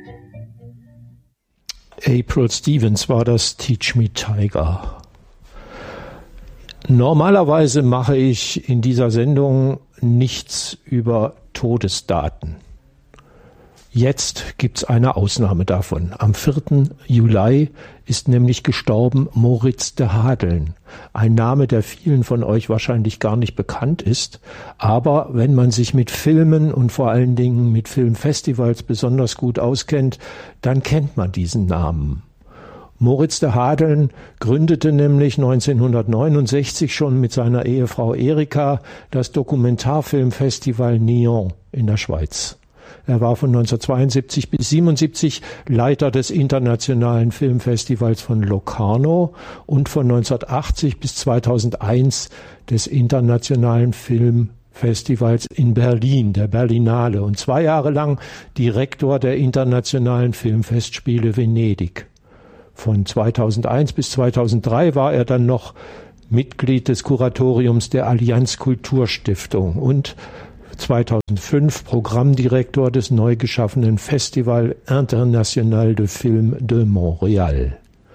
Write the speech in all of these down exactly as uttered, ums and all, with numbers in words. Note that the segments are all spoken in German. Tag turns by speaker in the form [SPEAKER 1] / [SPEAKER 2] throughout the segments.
[SPEAKER 1] April Stevens war das, Teach Me Tiger. Normalerweise mache ich in dieser Sendung nichts über Todesdaten. Jetzt gibt's eine Ausnahme davon. Am vierten Juli ist nämlich gestorben Moritz de Hadeln. Ein Name, der vielen von euch wahrscheinlich gar nicht bekannt ist. Aber wenn man sich mit Filmen und vor allen Dingen mit Filmfestivals besonders gut auskennt, dann kennt man diesen Namen. Moritz de Hadeln gründete nämlich neunzehnhundertneunundsechzig schon mit seiner Ehefrau Erika das Dokumentarfilmfestival Nyon in der Schweiz. Er war von neunzehnhundertzweiundsiebzig bis siebenundsiebzig Leiter des Internationalen Filmfestivals von Locarno und von neunzehnhundertachtzig bis zweitausendeins des Internationalen Filmfestivals in Berlin, der Berlinale, und zwei Jahre lang Direktor der Internationalen Filmfestspiele Venedig. Von zweitausendeins bis zweitausenddrei war er dann noch Mitglied des Kuratoriums der Allianz Kulturstiftung und zweitausendfünf Programmdirektor des neu geschaffenen Festival International de Film de Montréal.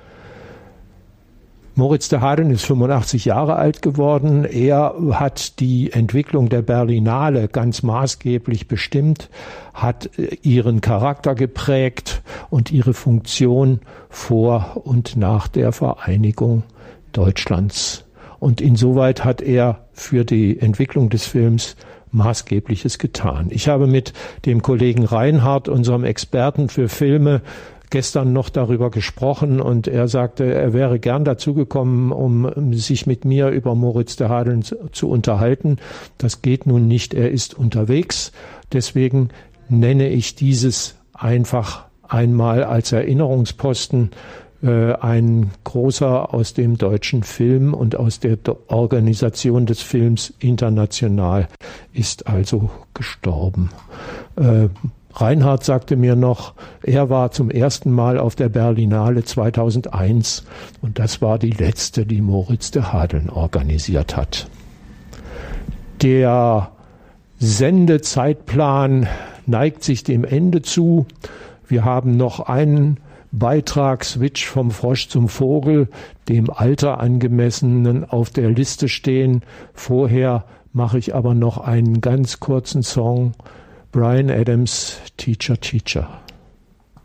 [SPEAKER 1] Moritz de Hadeln ist fünfundachtzig Jahre alt geworden. Er hat die Entwicklung der Berlinale ganz maßgeblich bestimmt, hat ihren Charakter geprägt und ihre Funktion vor und nach der Vereinigung Deutschlands. Und insoweit hat er für die Entwicklung des Films Maßgebliches getan. Ich habe mit dem Kollegen Reinhardt, unserem Experten für Filme, gestern noch darüber gesprochen und er sagte, er wäre gern dazugekommen, um sich mit mir über Moritz de Hadeln zu unterhalten. Das geht nun nicht, er ist unterwegs. Deswegen nenne ich dieses einfach einmal als Erinnerungsposten. Ein großer aus dem deutschen Film und aus der Organisation des Films international ist also gestorben. Äh, Reinhardt sagte mir noch, er war zum ersten Mal auf der Berlinale zweitausendeins und das war die letzte, die Moritz de Hadeln organisiert hat. Der Sendezeitplan neigt sich dem Ende zu. Wir haben noch einen Beitrag Switch vom Frosch zum Vogel, dem Alter angemessenen, auf der Liste stehen. Vorher mache ich aber noch einen ganz kurzen Song. Bryan Adams, Teacher, Teacher.